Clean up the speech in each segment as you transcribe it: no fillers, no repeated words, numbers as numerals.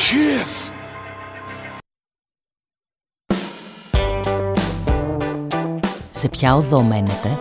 Kiss. Σε ποια οδό μένετε?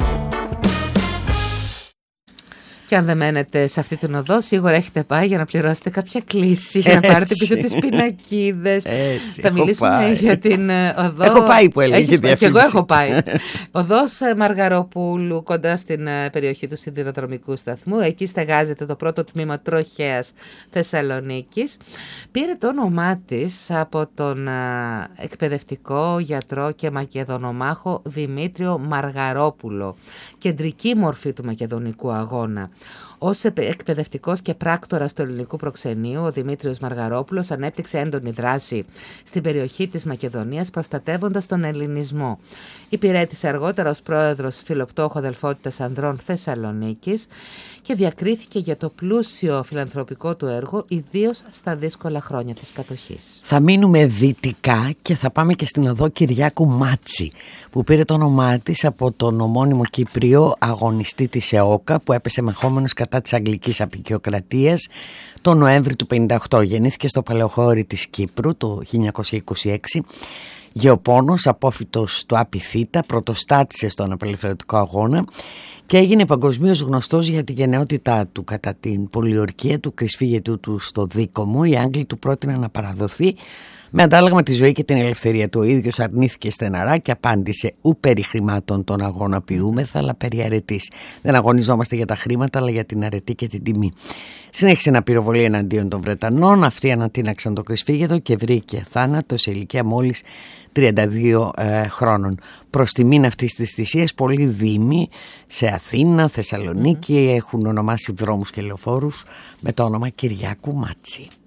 Και αν δεν μένετε σε αυτή την οδό, σίγουρα έχετε πάει για να πληρώσετε κάποια κλίση, για να πάρετε πίσω τις πινακίδες. Θα μιλήσουμε για την οδό. Έχω πάει που έλεγε διαφήμιση. Και εγώ έχω πάει. Οδός Μαργαροπούλου, κοντά στην περιοχή του σιδηροδρομικού σταθμού. Εκεί στεγάζεται το πρώτο τμήμα τροχέας Θεσσαλονίκης. Πήρε το όνομά της από τον εκπαιδευτικό γιατρό και μακεδονομάχο Δημήτριο Μαργαρόπουλο, κεντρική μορφή του μακεδονικού αγώνα. Ως εκπαιδευτικός και πράκτορας του ελληνικού προξενείου, ο Δημήτριος Μαργαρόπουλος ανέπτυξε έντονη δράση στην περιοχή της Μακεδονίας, προστατεύοντας τον ελληνισμό. Υπηρέτησε αργότερα ως πρόεδρος Φιλοπτώχου Αδελφότητας Ανδρών Θεσσαλονίκης και διακρίθηκε για το πλούσιο φιλανθρωπικό του έργο, ιδίως στα δύσκολα χρόνια της κατοχής. Θα μείνουμε δυτικά και θα πάμε και στην οδό Κυριάκου Μάτση, που πήρε το όνομά της από τον ομώνυμο Κύπριο αγωνιστή της ΕΟΚΑ, που έπεσε μαχόμενος κατά της Αγγλικής Αποικιοκρατίας το Νοέμβρη του 1958. Γεννήθηκε στο Παλαιοχώρι της Κύπρου το 1926. Γεωπόνος, απόφυτος του Άπη Θήτα, πρωτοστάτησε στον απελευθερωτικό αγώνα και έγινε παγκοσμίως γνωστός για τη γενναιότητά του. Κατά την πολιορκία του κρυσφύγετου του στο Δίκομο, οι Άγγλοι του πρότειναν να παραδοθεί με αντάλλαγμα τη ζωή και την ελευθερία του. Ο ίδιος αρνήθηκε στεναρά και απάντησε: «Ου περί χρημάτων τον αγώνα ποιούμεθα, αλλά περί αρετής». Δεν αγωνιζόμαστε για τα χρήματα, αλλά για την αρετή και την τιμή. Συνέχισε να πυροβολεί εναντίον των Βρετανών. Αυτοί ανατείναξαν το κρυσφύγετο και βρήκε θάνατο σε ηλικία μόλις 32 χρόνων. Προς τιμήν αυτής της θυσίας, πολλοί δήμοι σε Αθήνα, Θεσσαλονίκη έχουν ονομάσει δρόμους και λεωφόρους με το όνομα Κυριάκου Μάτση.